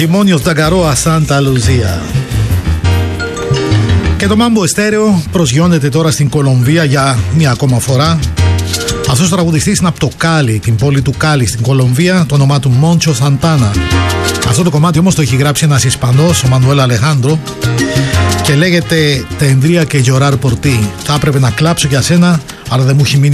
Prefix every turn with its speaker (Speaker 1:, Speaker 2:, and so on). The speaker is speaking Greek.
Speaker 1: Demonios da Garoa Santa Luzia. Και το Mambo Estéreo προσγειώνεται τώρα στην Κολομβία για μία ακόμα φορά. Αυτός ο τραγουδιστής είναι από το Κάλι, την πόλη του Κάλι στην Κολομβία, το όνομά του Μόντσο Σαντάνα. Αυτό το κομμάτι όμως το έχει γράψει ένας Ισπανός, ο Μανουέλ Αλεχάνδρο, και λέγεται Tendría que llorar por ti. Θα έπρεπε να κλάψω για σένα, αλλά δεν μου έχει μείνει